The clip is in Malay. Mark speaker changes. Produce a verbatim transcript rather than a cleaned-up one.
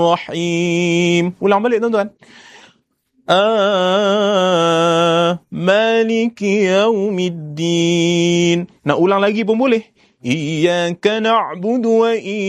Speaker 1: Rahim. Ulang balik tuan-tuan. Ah, Maliki Yaumiddin. Nak ulang lagi pun boleh. Iyyaka na'budu wa